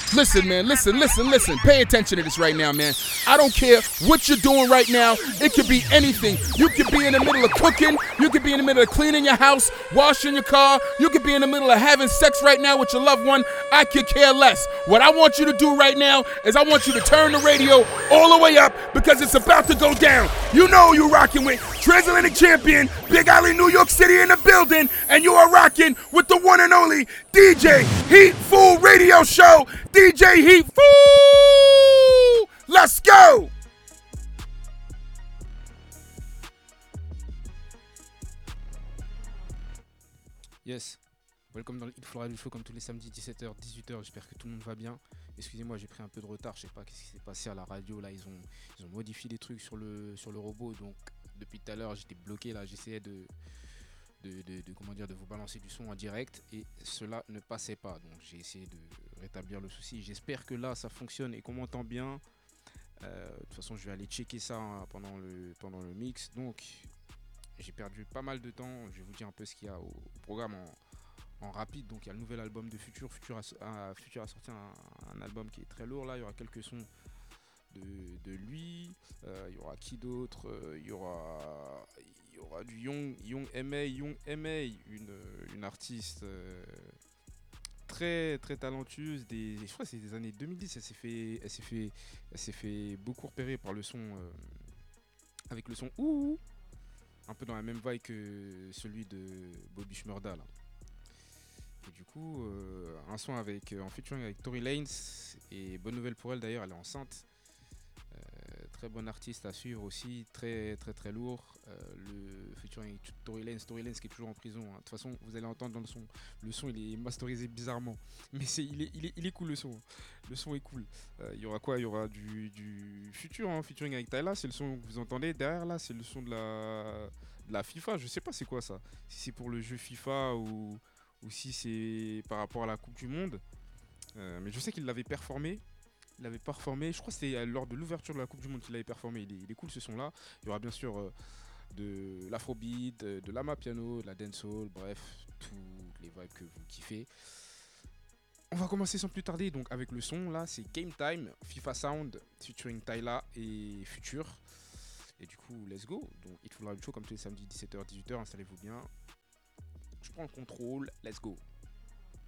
Listen, man, listen. Pay attention to this right now, man. I don't care what you're doing right now. It could be anything. You could be in the middle of cooking. You could be in the middle of cleaning your house, washing your car. You could be in the middle of having sex right now with your loved one. I could care less. What I want you to do right now is I want you to turn the radio all the way up because it's about to go down. You know who you're rocking with. Transatlantic champion, Big Alley, New York City in the building. And you are rocking with the one and only DJ Heat Fool Radio Show. DJ Heat Fool! Let's go! Yes, welcome dans le Hit Fool Radio Show comme tous les samedis 17h, 18h, j'espère que tout le monde va bien. Excusez-moi, j'ai pris un peu de retard, je sais pas ce qui s'est passé à la radio, là ils ont modifié des trucs sur le robot, donc depuis tout à l'heure j'étais bloqué, là j'essayais de vous balancer du son en direct et cela ne passait pas, donc j'ai essayé de rétablir le souci. J'espère que là ça fonctionne et qu'on m'entend bien. De toute façon je vais aller checker ça pendant le mix. Donc j'ai perdu pas mal de temps, je vais vous dire un peu ce qu'il y a au programme en rapide. Donc il y a le nouvel album de Future a sorti un album qui est très lourd là, il y aura quelques sons de lui, il y aura qui d'autre, il y aura du Young M.A, une artiste très très talentueuse je crois que c'est des années 2010. Elle s'est fait beaucoup repérer par le son avec le son ouh, un peu dans la même vibe que celui de Bobby Shmurda là. Et du coup un son en featuring avec Tory Lanez, et bonne nouvelle pour elle d'ailleurs, elle est enceinte. Très bon artiste à suivre aussi, très très très lourd. Le featuring avec Tory Lanez qui est toujours en prison. De toute façon, vous allez entendre dans le son il est masterisé bizarrement, mais il est cool le son. Le son est cool. Il y aura quoi? Il y aura du Future featuring avec Tyla, c'est le son que vous entendez derrière là, c'est le son de la FIFA. Je sais pas c'est quoi ça. Si c'est pour le jeu FIFA ou si c'est par rapport à la Coupe du Monde. Mais je sais qu'il l'avait performé. Je crois que c'était lors de l'ouverture de la Coupe du Monde qu'il avait performé. Il est cool ce son-là. Il y aura bien sûr de l'afrobeat, de l'amapiano, de la dancehall, bref, toutes les vibes que vous kiffez. On va commencer sans plus tarder donc avec le son. Là, c'est Game Time, FIFA Sound, featuring Tyla et Future. Et du coup, let's go. Donc, Hit Fool Radio Show comme tous les samedis 17h, 18h. Installez-vous bien. Je prends le contrôle. Let's go.